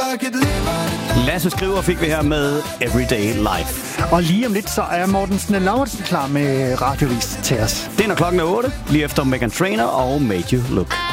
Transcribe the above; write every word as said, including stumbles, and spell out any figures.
Lasse Skriver fik vi her med Everyday Life. Og lige om lidt, så er Morten Snell-Lauritzen klar med radiovis til os. Det er når klokken er otte, lige efter Meghan Trainor og Made You Look.